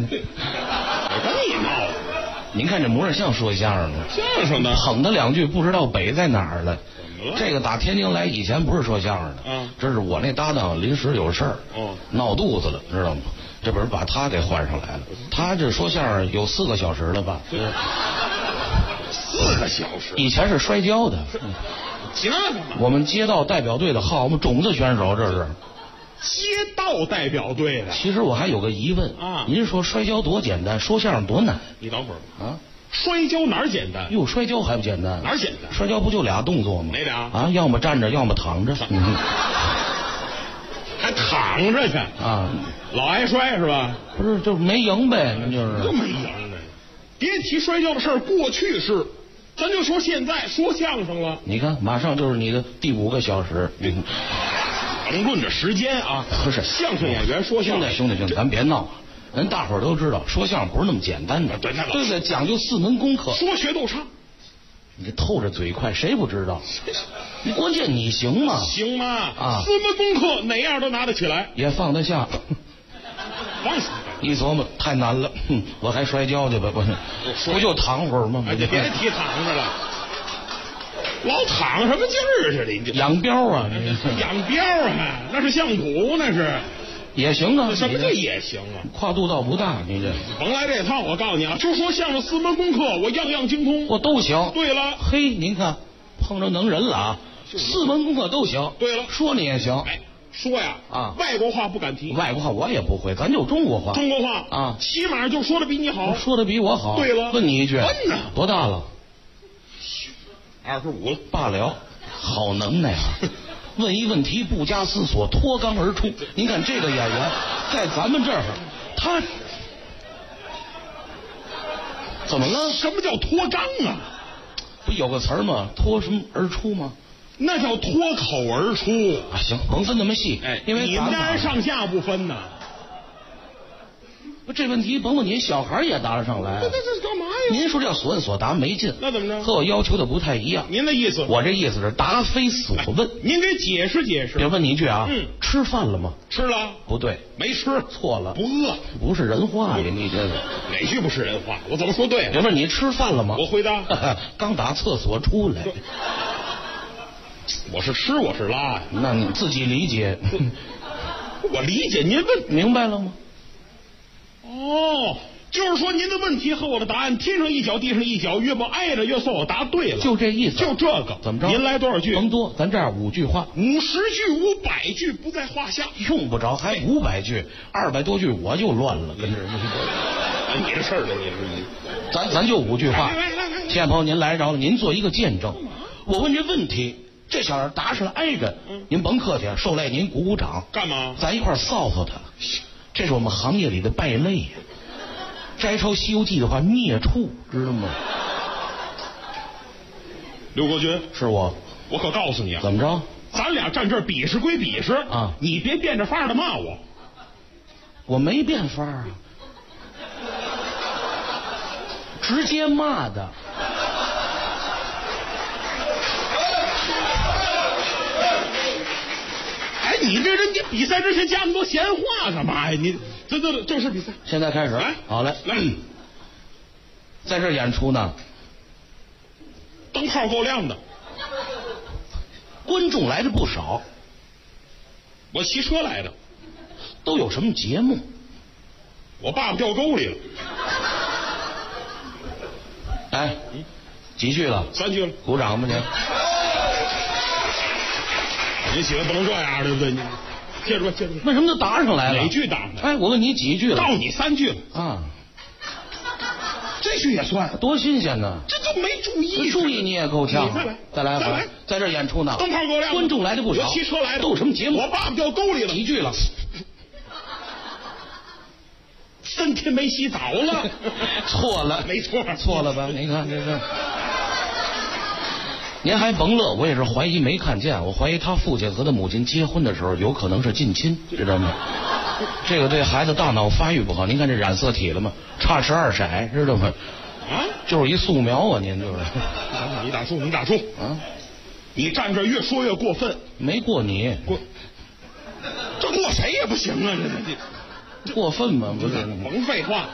我跟你闹了。 您看这模样像说相声的， 相声的捧他两句，不知道北在哪儿了。 怎么了？ 这个打天津来以前不是说相声的，这是我那搭档临时有事儿，闹肚子了，知道吗？这不是把他给换上来了。他这说相声有4个小时了吧？4 个小时。 以前是摔跤的， 这干嘛？ 我们街道代表队的号，我们种子选手，这是。 街道代表队的。 其实我还有个疑问啊， 您说摔跤多简单，说相声多难？ 你等会儿啊， 摔跤哪儿简单？ 哟，摔跤还不简单？ 哪儿简单？ 摔跤不就俩动作吗？ 哪俩？ 啊，要么站着，要么躺着。 还躺着去啊？ 老爱摔是吧？ 不是，就没赢呗，那就是。 就没赢呗。别提摔跤的事儿，过去式。咱就说现在说相声了。 你看，马上就是你的第5个小时。 甭论着时间啊， 不是相声演员说相声， 兄弟，咱别闹，人大伙儿都知道，说相声不是那么简单的， 对不对？讲究4门功课， 说学逗唱。 你透着嘴快，谁不知道？你关键你行吗？ 行吗？ 啊 4门功课哪样都拿得起来， 也放得下。一琢磨太难了，我还摔跤去吧？不就躺会儿吗？ 哎，别提躺着了。老躺什么劲儿似的？你养膘啊！ 养膘啊，那是相扑，那是也行啊。 什么叫也行啊？ 跨度倒不大，你这甭来这套。我告诉你啊，就说相声4门功课，我样样精通， 我都行。 对了， 嘿，您看碰着能人了啊！4门功课都行。 对了， 说你也行。 哎，说呀啊， 外国话不敢提， 外国话我也不会，咱就中国话。 中国话啊， 起码就说的比你好， 说的比我好。 对了， 问你一句， 问呢？ 多大了 ？25了， 罢了。好能耐啊！问一问题不加思索，脱纲而出。您看这个演员在咱们这儿，他怎么了？ 什么叫脱纲啊？ 不有个词儿吗？脱什么而出吗？ 那叫脱口而出啊！行，甭分那么细， 哎， 因为你们家人上下不分呢。 这问题甭问你，小孩也答得上来。 这干嘛呀？ 您说这所问所答没劲， 那怎么着？ 和我要求的不太一样。 您的意思？ 我这意思是答非所问。 您给解释解释。 别问你一句啊，吃饭了吗？ 吃了。 不对， 没吃。 错了， 不饿。 不是人话呀，你这个哪句不是人话？我怎么说对？ 别问你吃饭了吗？ 我回答， 刚打厕所出来。 我是吃，我是拉呀。 那你自己理解。 我理解，您问明白了吗？ 哦，就是说您的问题和我的答案天上一脚地上一脚，越不挨着越算我答对了， 就这意思， 就这个。 怎么着？ 您来多少句？ 甭多，咱这样5句话 ，50句、500句不在话下， 用不着，还500句、200多句我就乱了，跟这你的事儿了，你咱就5句话。 来， 亲爱朋友，您来着了，您做一个见证。我问这问题，这小人答上来挨着，您甭客气，受累您鼓鼓掌。 干嘛？ 咱一块臊臊他。这是我们行业里的败类呀。摘抄《西游记》的话，孽畜，知道吗？ 刘国军， 是我可告诉你啊， 怎么着？ 咱俩站这儿比试归比试啊， 你别变着法儿的骂我。 我没变法啊，直接骂的。 哎，你这人，你比赛之前加那么多闲话干嘛呀？你这正式比赛， 现在开始，好嘞， 来， 在这演出呢， 灯泡够亮的， 观众来的不少。 我骑车来的， 都有什么节目？ 我爸爸掉沟里了。 哎，几句了 ？3句了， 鼓掌吧您。 你喜欢不能这样，对不对？你接着吧，接着吧。 为什么就答上来了？ 哪句答上来？ 哎，我问你几句了？ 告诉你3句了啊。 这句也算， 多新鲜呢！ 这就没注意， 注意你也够呛。再来，在这演出呢， 灯泡够亮， 观众来的不少， 我骑车来的， 都有什么节目？ 我爸爸掉沟里了， 几句了 ？3天没洗澡了， 错了， 没错， 错了吧？你看这是。您还甭乐，我也是怀疑没看见，我怀疑他父亲和他母亲结婚的时候有可能是近亲，知道吗？这个对孩子大脑发育不好。您看这染色体了吗？差12色，知道吗？ 啊， 就是一素描啊，您就是。 你打住啊！ 你站这越说越过分， 没过你过，这过谁也不行啊！这过分吗？不是， 甭废话。